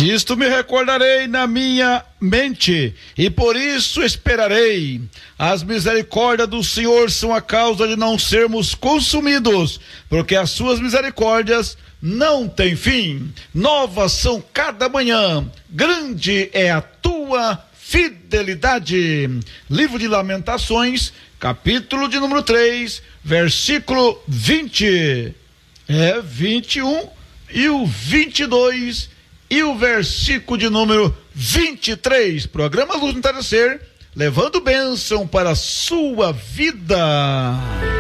Disto me recordarei na minha mente, e por isso esperarei. As misericórdias do Senhor são a causa de não sermos consumidos, porque as suas misericórdias não têm fim. Novas são cada manhã, grande é a tua fidelidade. Livro de Lamentações, capítulo de número 3, versículo 20. 21 e o 22 e o versículo de número 23. Programa Luz no Entardecer, levando bênção para a sua vida.